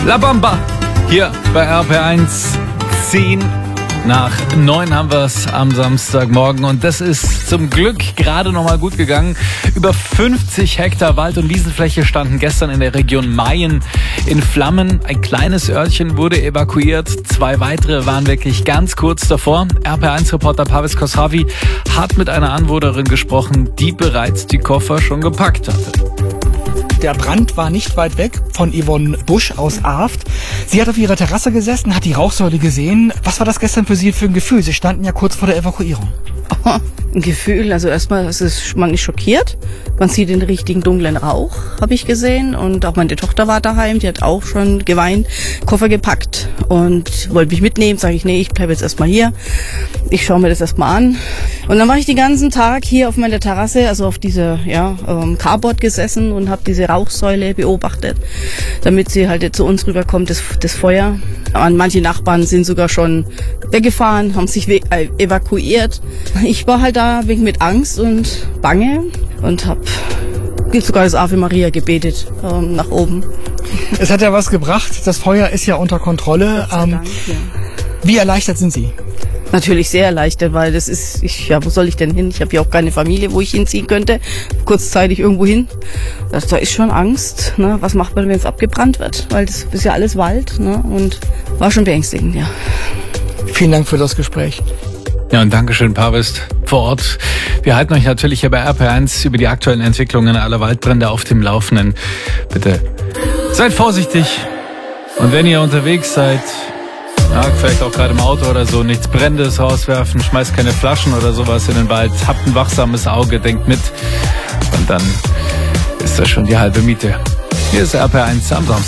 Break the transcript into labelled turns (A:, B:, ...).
A: La Bamba hier bei RP1. 8:10 haben wir es am Samstagmorgen und das ist zum Glück gerade noch mal gut gegangen. Über 50 Hektar Wald- und Wiesenfläche standen gestern in der Region Mayen in Flammen. Ein kleines Örtchen wurde evakuiert, 2 weitere waren wirklich ganz kurz davor. RP1-Reporter Pavis Khosravi hat mit einer Anwohnerin gesprochen, die bereits die Koffer schon gepackt hatte.
B: Der Brand war nicht weit weg von Yvonne Busch aus Aft. Sie hat auf ihrer Terrasse gesessen, hat die Rauchsäule gesehen. Was war das gestern für Sie für ein Gefühl? Sie standen ja kurz vor der Evakuierung.
C: Oh, ein Gefühl, also erstmal man ist schockiert. Man sieht den richtigen dunklen Rauch, habe ich gesehen. Und auch meine Tochter war daheim, die hat auch schon geweint, Koffer gepackt und wollte mich mitnehmen. Sage ich, nee, ich bleibe jetzt erstmal hier. Ich schaue mir das erstmal an. Und dann war ich den ganzen Tag hier auf meiner Terrasse, also auf dieser Carport gesessen und habe diese Rauchsäule beobachtet, damit sie halt zu uns rüberkommt, das Feuer. Und manche Nachbarn sind sogar schon weggefahren, haben sich evakuiert. Ich war halt da wegen mit Angst und Bange und habe sogar das Ave Maria gebetet nach oben.
B: Es hat ja was gebracht, das Feuer ist ja unter Kontrolle.
C: Dank, ja.
B: Wie erleichtert sind Sie?
C: Natürlich sehr erleichtert, weil das ist, wo soll ich denn hin? Ich habe ja auch keine Familie, wo ich hinziehen könnte, kurzzeitig irgendwo hin. Da ist schon Angst, ne? Was macht man, wenn es abgebrannt wird? Weil das ist ja alles Wald, ne? Und war schon beängstigend, ja.
B: Vielen Dank für das Gespräch.
A: Ja, und Dankeschön, Pavis, vor Ort. Wir halten euch natürlich hier bei RP1 über die aktuellen Entwicklungen aller Waldbrände auf dem Laufenden. Bitte seid vorsichtig. Und wenn ihr unterwegs seid, vielleicht auch gerade im Auto oder so, nichts Brennendes rauswerfen, schmeißt keine Flaschen oder sowas in den Wald, habt ein wachsames Auge, denkt mit und dann ist das schon die halbe Miete. Hier ist RP1 am Samstag.